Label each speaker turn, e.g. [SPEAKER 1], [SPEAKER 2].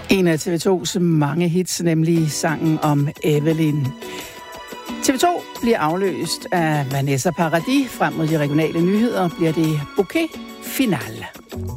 [SPEAKER 1] En af TV2's mange hits, nemlig sangen om Evelyn. TV2 bliver afløst af Vanessa Paradis. Frem mod de regionale nyheder bliver det Bouquet Final.